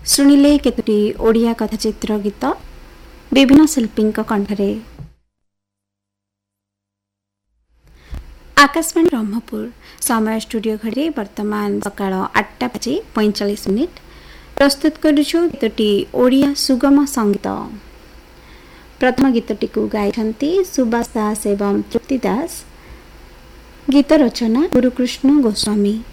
ଶୁଣିଲେ କେତୋଟି ଓଡ଼ିଆ କଥାଚିତ୍ର ଗୀତ ବିଭିନ୍ନ ଶିଳ୍ପୀଙ୍କ କଣ୍ଠରେ। ଆକାଶବାଣୀ ବ୍ରହ୍ମପୁର ସମୟ ଷ୍ଟୁଡ଼ିଓ ଘରେ ବର୍ତ୍ତମାନ ସକାଳ 8:45। ପ୍ରସ୍ତୁତ କରୁଛୁ କେତୋଟି ଓଡ଼ିଆ ସୁଗମ ସଙ୍ଗୀତ। ପ୍ରଥମ ଗୀତଟିକୁ ଗାଇଛନ୍ତି ସୁବାସ ଦାସ ଏବଂ ତୃପ୍ତି ଦାସ। ଗୀତ ରଚନା ଗୁରୁକୃଷ୍ଣ ଗୋସ୍ୱାମୀ।